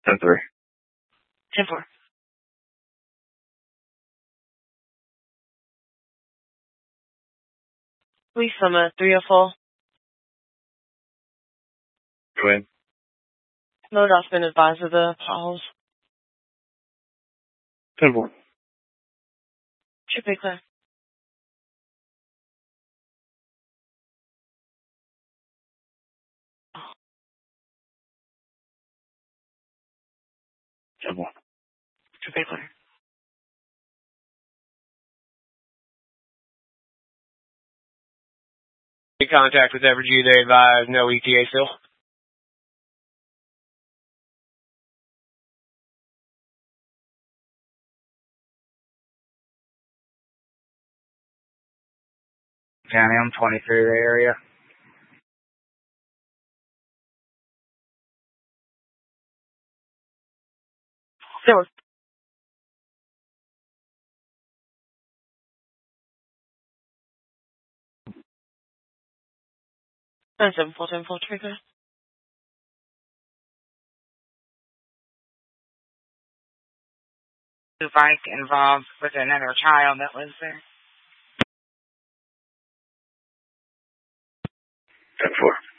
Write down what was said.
10-3. 10-4. Police Summer 304. Go ahead. MoDOT's been advised of the potholes. 10-4. Should be clear. Should be clear. Contact with Evergy, they advise no ETA still. County, I'm 23 the area. Sure. 974 10-4 trigger. The bike involved with another child that was there. 10-4.